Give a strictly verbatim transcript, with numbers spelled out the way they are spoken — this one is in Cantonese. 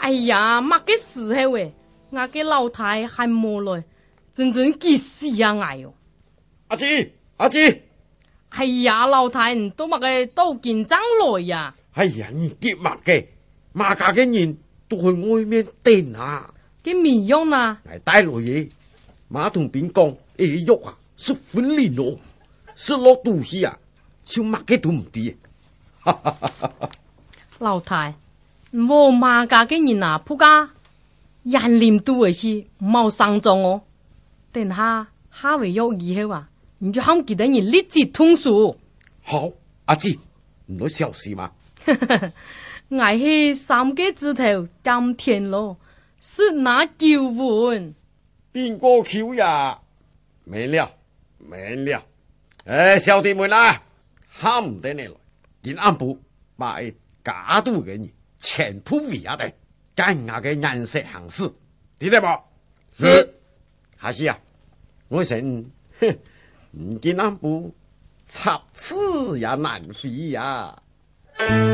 哎呀，乜嘅時候誒，我嘅老太還冇來，真真急死呀我喲！ 阿姊，阿姊， 哎呀，老太唔都乜嘅都緊張來呀！ 哎呀，你急乜嘅？馬家嘅人都去外面等啊！ 嘅咩樣啊？ 係帶來嘢，馬同邊講，誒喐啊，十分靈咯，失落肚氣啊，就乜嘅都唔知。哈哈哈哈哈！ 老太，我馬家嘅人啊，仆家人臉都會去冇生咗我，等下下回有以後啊，你就喊幾多人立即通數。 好，阿姊，唔好小事嘛。 我係三個字頭甘甜咯，是那九碗。 邊個橋呀？免了，免了。誒，小弟們啊，喊唔得你來，見安部把假度嘅人全部圍下嚟，跟我嘅顏色行事，知道冇？是。下次啊，我想唔見安部插翅也難飛呀。